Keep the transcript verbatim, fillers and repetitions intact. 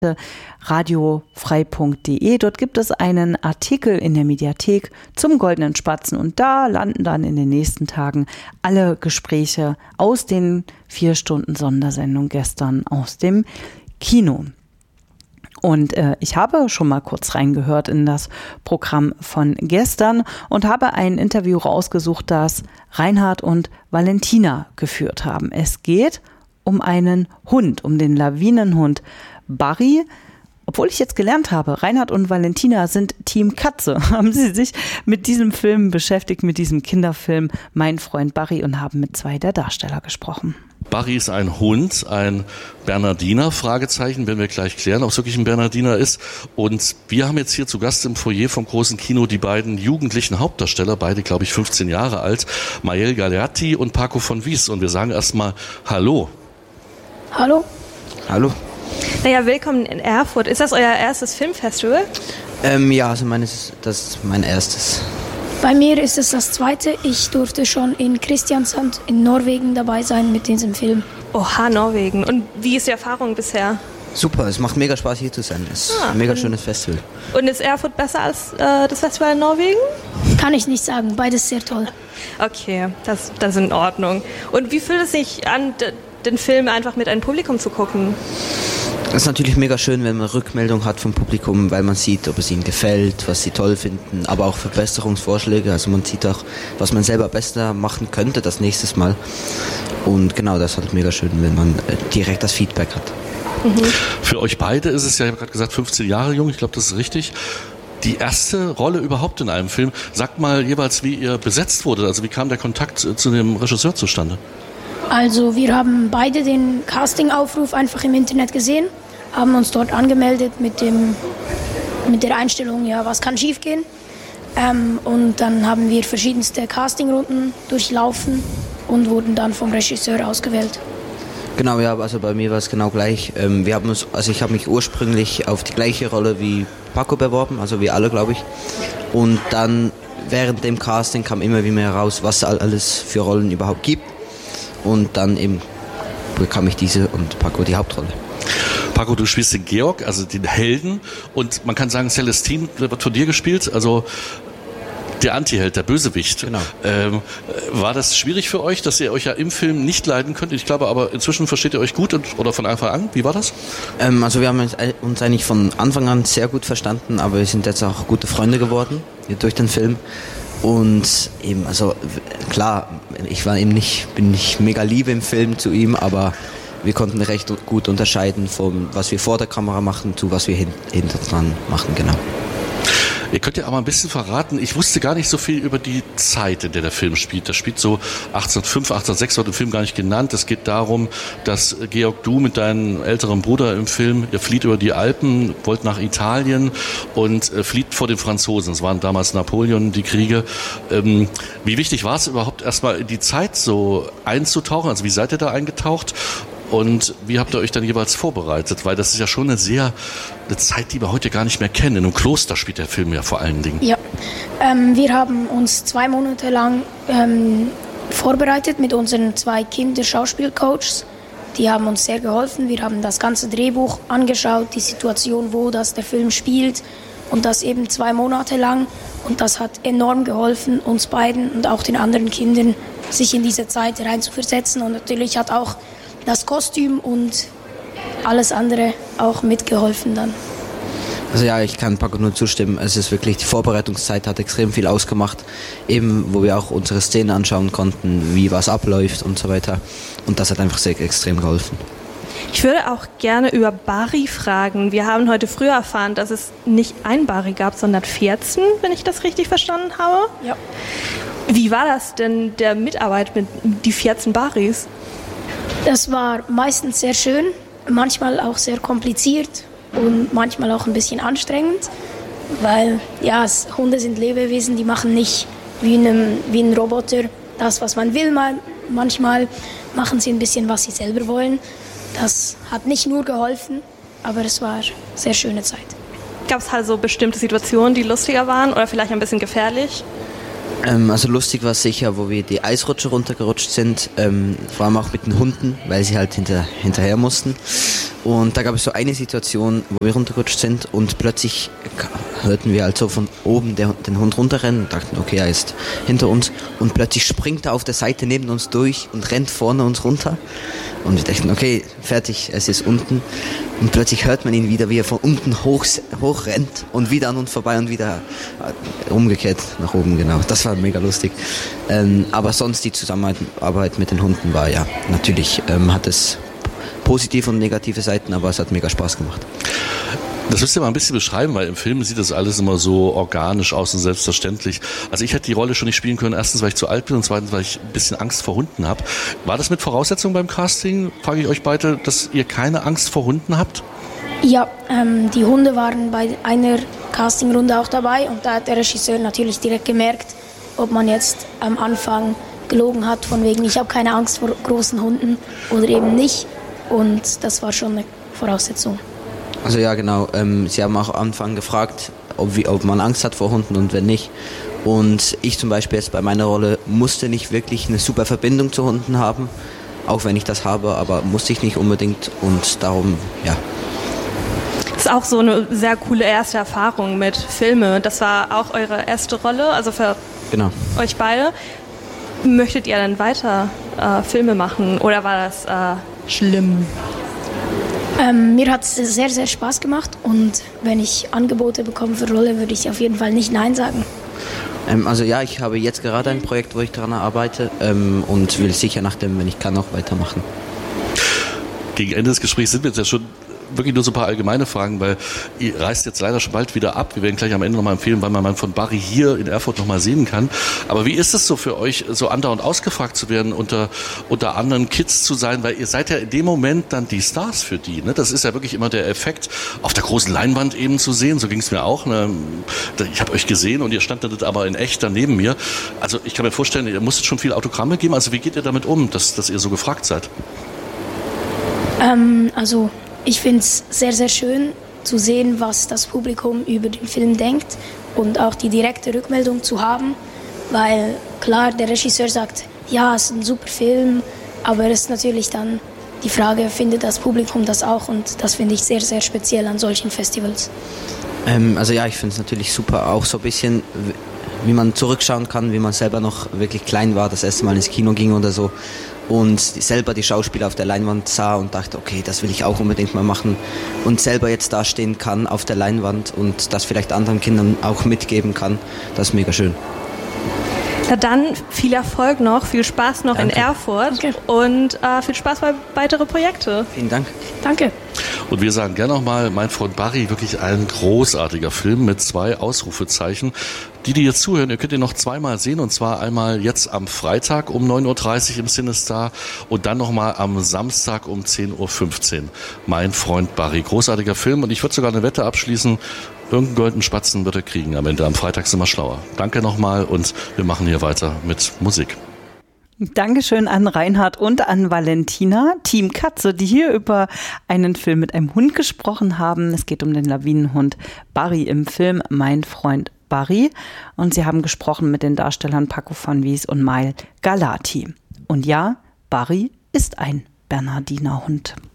radiofrei punkt de. Dort gibt es einen Artikel in der Mediathek zum Goldenen Spatzen und da landen dann in den nächsten Tagen alle Gespräche aus den vier Stunden Sondersendung gestern aus dem Kino. Und äh, ich habe schon mal kurz reingehört in das Programm von gestern und habe ein Interview rausgesucht, das Reinhard und Valentina geführt haben. Es geht um einen Hund, um den Lawinenhund Barry. Obwohl ich jetzt gelernt habe, Reinhard und Valentina sind Team Katze, haben sie sich mit diesem Film beschäftigt, mit diesem Kinderfilm Mein Freund Barry und haben mit zwei der Darsteller gesprochen. Barry ist ein Hund, ein Bernardiner, Fragezeichen, werden wir gleich klären, ob es wirklich ein Bernardiner ist. Und wir haben jetzt hier zu Gast im Foyer vom großen Kino die beiden jugendlichen Hauptdarsteller, beide, glaube ich, fünfzehn Jahre alt, Mael Galeatti und Paco von Wies. Und wir sagen erstmal Hallo. Hallo. Hallo. Naja, willkommen in Erfurt. Ist das euer erstes Filmfestival? Ähm, ja, also meines, das ist mein erstes. Bei mir ist es das zweite. Ich durfte schon in Kristiansand in Norwegen dabei sein mit diesem Film. Oha, Norwegen. Und wie ist die Erfahrung bisher? Super, es macht mega Spaß hier zu sein. Es ist ah, ein mega schönes Festival. Und ist Erfurt besser als äh, das Festival in Norwegen? Kann ich nicht sagen, beides sehr toll. Okay, das, das ist in Ordnung. Und wie fühlt es sich an, d- den Film einfach mit einem Publikum zu gucken? Es ist natürlich mega schön, wenn man Rückmeldung hat vom Publikum, weil man sieht, ob es ihnen gefällt, was sie toll finden, aber auch Verbesserungsvorschläge. Also man sieht auch, was man selber besser machen könnte das nächste Mal. Und genau, das ist halt mega schön, wenn man direkt das Feedback hat. Mhm. Für euch beide ist es ja, ich habe gerade gesagt, fünfzehn Jahre jung, ich glaube, das ist richtig. Die erste Rolle überhaupt in einem Film. Sagt mal jeweils, wie ihr besetzt wurdet, also wie kam der Kontakt zu dem Regisseur zustande? Also wir haben beide den Castingaufruf einfach im Internet gesehen, haben uns dort angemeldet mit, dem, mit der Einstellung, ja, was kann schiefgehen. Ähm, und dann haben wir verschiedenste Castingrunden durchlaufen und wurden dann vom Regisseur ausgewählt. Genau, ja, also bei mir war es genau gleich. Ähm, wir haben uns, also ich habe mich ursprünglich auf die gleiche Rolle wie Paco beworben, also wie alle, glaube ich. Und dann während dem Casting kam immer wie mehr heraus, was es alles für Rollen überhaupt gibt. Und dann eben bekam ich diese und Paco die Hauptrolle. Paco, du spielst den Georg, also den Helden. Und man kann sagen, Celestine wird von dir gespielt, also der Antiheld, der Bösewicht. Genau. Ähm, war das schwierig für euch, dass ihr euch ja im Film nicht leiden könnt? Ich glaube aber, inzwischen versteht ihr euch gut und, oder von Anfang an. Wie war das? Ähm, also wir haben uns eigentlich von Anfang an sehr gut verstanden, aber wir sind jetzt auch gute Freunde geworden durch den Film. Und eben, also klar, ich war eben nicht, bin nicht mega lieb im Film zu ihm, aber wir konnten recht gut unterscheiden von was wir vor der Kamera machen zu was wir hin, hinter dran machen, genau. Ihr könnt ja aber ein bisschen verraten, ich wusste gar nicht so viel über die Zeit, in der der Film spielt. Das spielt so achtzehnhundertfünf, achtzehnhundertsechs, wird im Film gar nicht genannt. Es geht darum, dass Georg, du mit deinem älteren Bruder im Film, ihr flieht über die Alpen, wollt nach Italien und äh, flieht vor den Franzosen. Es waren damals Napoleon, die Kriege. Ähm, wie wichtig war es überhaupt erstmal in die Zeit so einzutauchen? Also wie seid ihr da eingetaucht? Und wie habt ihr euch dann jeweils vorbereitet? Weil das ist ja schon eine sehr, eine Zeit, die wir heute gar nicht mehr kennen. In einem Kloster spielt der Film ja vor allen Dingen. Ja, ähm, wir haben uns zwei Monate lang ähm, vorbereitet mit unseren zwei Kinderschauspielcoaches. Die haben uns sehr geholfen. Wir haben das ganze Drehbuch angeschaut, die Situation, wo das der Film spielt. Und das eben zwei Monate lang. Und das hat enorm geholfen, uns beiden und auch den anderen Kindern, sich in diese Zeit reinzuversetzen. Und natürlich hat auch das Kostüm und alles andere auch mitgeholfen dann. Also ja, ich kann Paco nur zustimmen. Es ist wirklich, die Vorbereitungszeit hat extrem viel ausgemacht. Eben, wo wir auch unsere Szenen anschauen konnten, wie was abläuft und so weiter. Und das hat einfach sehr extrem geholfen. Ich würde auch gerne über Barry fragen. Wir haben heute früher erfahren, dass es nicht ein Barry gab, sondern vierzehn, wenn ich das richtig verstanden habe. Ja. Wie war das denn, der Mitarbeit mit die vierzehn Barrys? Das war meistens sehr schön, manchmal auch sehr kompliziert und manchmal auch ein bisschen anstrengend, weil ja, es, Hunde sind Lebewesen, die machen nicht wie, einem, wie ein Roboter das, was man will. Manchmal machen sie ein bisschen, was sie selber wollen. Das hat nicht nur geholfen, aber es war eine sehr schöne Zeit. Gab es halt so bestimmte Situationen, die lustiger waren oder vielleicht ein bisschen gefährlich? Ähm, also lustig war sicher, wo wir die Eisrutsche runtergerutscht sind, ähm, vor allem auch mit den Hunden, weil sie halt hinter, hinterher mussten. Und da gab es so eine Situation, wo wir runtergerutscht sind und plötzlich hörten wir also von oben der, den Hund runterrennen und dachten, okay, er ist hinter uns. Und plötzlich springt er auf der Seite neben uns durch und rennt vorne uns runter. Und wir dachten, okay, fertig, es ist unten. Und plötzlich hört man ihn wieder, wie er von unten hoch, hoch rennt und wieder an uns vorbei und wieder umgekehrt nach oben, genau. Das war mega lustig. Ähm, aber sonst die Zusammenarbeit mit den Hunden war ja, natürlich ähm, hat es positive und negative Seiten, aber es hat mega Spaß gemacht. Das müsst ihr mal ein bisschen beschreiben, weil im Film sieht das alles immer so organisch aus und selbstverständlich. Also ich hätte die Rolle schon nicht spielen können, erstens, weil ich zu alt bin und zweitens, weil ich ein bisschen Angst vor Hunden habe. War das mit Voraussetzung beim Casting, frage ich euch beide, dass ihr keine Angst vor Hunden habt? Ja, ähm, die Hunde waren bei einer Castingrunde auch dabei und da hat der Regisseur natürlich direkt gemerkt, ob man jetzt am Anfang gelogen hat, von wegen, ich habe keine Angst vor großen Hunden oder eben nicht. Und das war schon eine Voraussetzung. Also ja, genau. Ähm, Sie haben auch am Anfang gefragt, ob, wie, ob man Angst hat vor Hunden und wenn nicht. Und ich zum Beispiel jetzt bei meiner Rolle musste nicht wirklich eine super Verbindung zu Hunden haben, auch wenn ich das habe, aber musste ich nicht unbedingt und darum, ja. Das ist auch so eine sehr coole erste Erfahrung mit Filmen. Das war auch eure erste Rolle, also für genau. euch beide. Möchtet ihr dann weiter äh, Filme machen oder war das äh, schlimm? Ähm, mir hat es sehr, sehr Spaß gemacht und wenn ich Angebote bekomme für Rolle, würde ich auf jeden Fall nicht Nein sagen. Ähm, also ja, ich habe jetzt gerade ein Projekt, wo ich daran arbeite ähm, und will sicher nach dem, wenn ich kann, auch weitermachen. Gegen Ende des Gesprächs sind wir jetzt ja schon wirklich nur so ein paar allgemeine Fragen, weil ihr reist jetzt leider schon bald wieder ab. Wir werden gleich am Ende nochmal empfehlen, wann man mal von Barry hier in Erfurt nochmal sehen kann. Aber wie ist es so für euch, so andauernd ausgefragt zu werden, unter, unter anderen Kids zu sein? Weil ihr seid ja in dem Moment dann die Stars für die. Ne? Das ist ja wirklich immer der Effekt, auf der großen Leinwand eben zu sehen. So ging es mir auch. Ne? Ich habe euch gesehen und ihr standet aber in echt daneben mir. Also ich kann mir vorstellen, ihr musstet schon viele Autogramme geben. Also wie geht ihr damit um, dass, dass ihr so gefragt seid? Ähm, also ich finde es sehr, sehr schön zu sehen, was das Publikum über den Film denkt und auch die direkte Rückmeldung zu haben, weil klar, der Regisseur sagt, ja, es ist ein super Film, aber es ist natürlich dann die Frage, findet das Publikum das auch und das finde ich sehr, sehr speziell an solchen Festivals. Ähm, also ja, ich finde es natürlich super, auch so ein bisschen, wie man zurückschauen kann, wie man selber noch wirklich klein war, das erste Mal ins Kino ging oder so. Und selber die Schauspieler auf der Leinwand sah und dachte, okay, das will ich auch unbedingt mal machen. Und selber jetzt dastehen kann auf der Leinwand und das vielleicht anderen Kindern auch mitgeben kann, das ist mega schön. Na dann viel Erfolg noch, viel Spaß noch Danke. in Erfurt Danke. und äh, viel Spaß bei weiteren Projekten. Vielen Dank. Danke. Und wir sagen gerne nochmal, Mein Freund Barry, wirklich ein großartiger Film mit zwei Ausrufezeichen. Die, die jetzt zuhören, ihr könnt ihn noch zweimal sehen und zwar einmal jetzt am Freitag um neun Uhr dreißig im CineStar und dann nochmal am Samstag um zehn Uhr fünfzehn. Mein Freund Barry, großartiger Film und ich würde sogar eine Wette abschließen, irgendeinen goldenen Spatzen wird er kriegen am Ende. Am Freitag sind wir schlauer. Danke nochmal und wir machen hier weiter mit Musik. Dankeschön an Reinhard und an Valentina, Team Katze, die hier über einen Film mit einem Hund gesprochen haben. Es geht um den Lawinenhund Barry im Film Mein Freund Barry. Und sie haben gesprochen mit den Darstellern Paco van Wies und Mail Galati. Und ja, Barry ist ein Bernhardiner Hund.